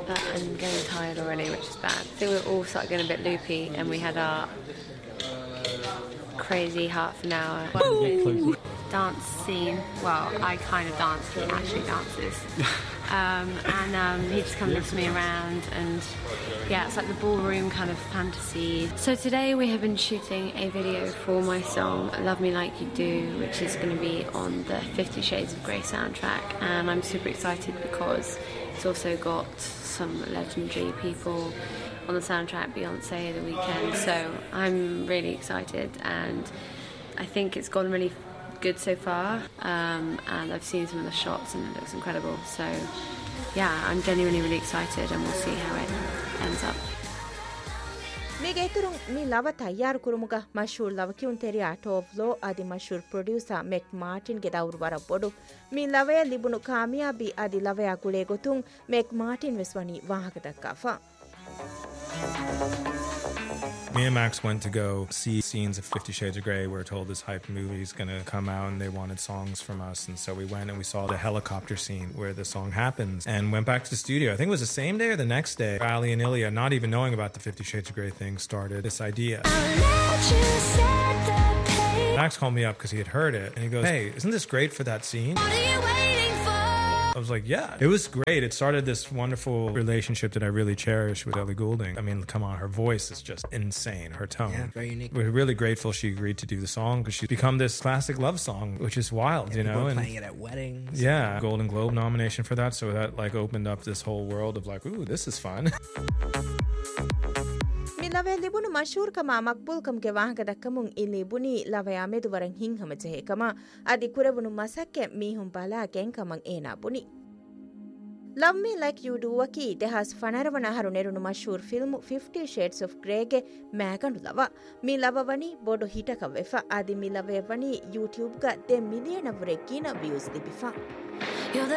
and getting tired already, which is bad. I think we all started getting a bit loopy, and we had our crazy half an hour dance scene. Well, I kind of danced, he actually dances. And he just kind of lifts me around, and yeah, it's like the ballroom kind of fantasy. So today we have been shooting a video for my song Love Me Like You Do, which is going to be on the 50 Shades of Grey soundtrack, and I'm super excited because it's also got some legendary people on the soundtrack, Beyonce, The Weeknd, so I'm really excited, and I think it's gone really good so far, and I've seen some of the shots and it looks incredible, so yeah, I'm genuinely really excited, and we'll see how it ends up. Migayturung mi lava tayyar kurumuga mashhur lavakiyun teri atovlo adi mashhur producer Mac Martin ge dawru wara bodu mi lavaya libunu kamiyabi adi lavaya gule gotung Mac Martin veswani wahaka dakkafa. Me and Max went to go see scenes of 50 Shades of Grey. We were told this hype movie is going to come out and they wanted songs from us. And so we went and we saw the helicopter scene where the song happens and went back to the studio. I think it was the same day or the next day. Ali and Ilya, not even knowing about the 50 Shades of Grey thing, started this idea. Max called me up because he had heard it and he goes, "Hey, isn't this great for that scene?" I was like, yeah, it was great. It started this wonderful relationship that I really cherish with Ellie Goulding. I mean, come on, her voice is just insane, her tone. Yeah, very unique. We're really grateful she agreed to do the song because she's become this classic love song, which is wild, you know? And playing it at weddings. Yeah, Golden Globe nomination for that. So that like opened up this whole world of like, ooh, this is fun. Lave libunu mashhur kama makbul kam ke wahaka dakkamun ilibuni lave amedu waran hinhama jehe kama adi kurebunu masakke mihum bala ken kaman ena buni. Love Me Like You Do waki dehas fanaravana haru nerunu mashhur film 50 Shades of Grey ge magandu lava mi lava wani bodu hitaka wefa adi mi lave wani YouTube ga 10 million avure kina views dibifa.